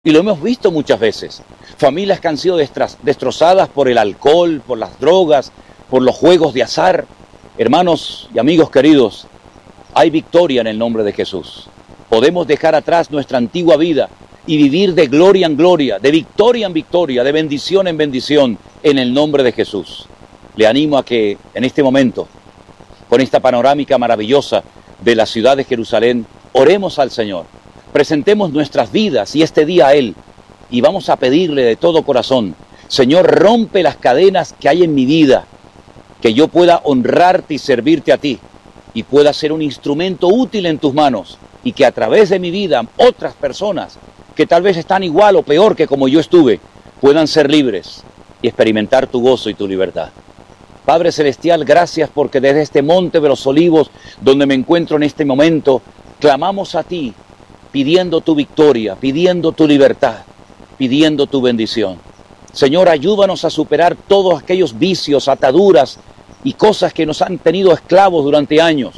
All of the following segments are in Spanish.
Y lo hemos visto muchas veces. Familias que han sido destrozadas por el alcohol, por las drogas, por los juegos de azar. Hermanos y amigos queridos, hay victoria en el nombre de Jesús. Podemos dejar atrás nuestra antigua vida y vivir de gloria en gloria, de victoria en victoria, de bendición en bendición, en el nombre de Jesús. Le animo a que en este momento, con esta panorámica maravillosa de la ciudad de Jerusalén, oremos al Señor. Presentemos nuestras vidas y este día a Él y vamos a pedirle de todo corazón: Señor, rompe las cadenas que hay en mi vida, que yo pueda honrarte y servirte a ti y pueda ser un instrumento útil en tus manos y que a través de mi vida otras personas que tal vez están igual o peor que como yo estuve puedan ser libres y experimentar tu gozo y tu libertad. Padre Celestial, gracias porque desde este monte de los olivos donde me encuentro en este momento, clamamos a ti pidiendo tu victoria, pidiendo tu libertad, pidiendo tu bendición. Señor, ayúdanos a superar todos aquellos vicios, ataduras y cosas que nos han tenido esclavos durante años.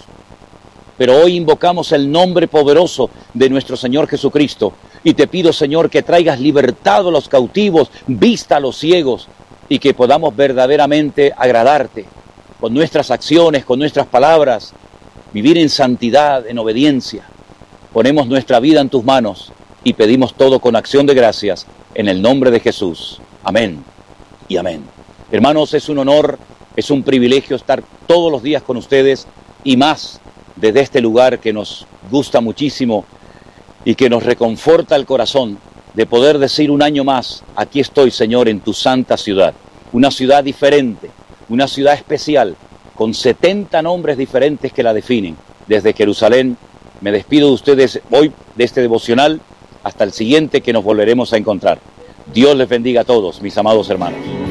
Pero hoy invocamos el nombre poderoso de nuestro Señor Jesucristo y te pido, Señor, que traigas libertad a los cautivos, vista a los ciegos y que podamos verdaderamente agradarte con nuestras acciones, con nuestras palabras, vivir en santidad, en obediencia. Ponemos nuestra vida en tus manos y pedimos todo con acción de gracias en el nombre de Jesús. Amén y amén. Hermanos, es un honor, es un privilegio estar todos los días con ustedes y más desde este lugar que nos gusta muchísimo y que nos reconforta el corazón de poder decir un año más: aquí estoy, Señor, en tu santa ciudad. Una ciudad diferente, una ciudad especial, con 70 nombres diferentes que la definen. Desde Jerusalén me despido de ustedes hoy de este devocional hasta el siguiente que nos volveremos a encontrar. Dios les bendiga a todos, mis amados hermanos.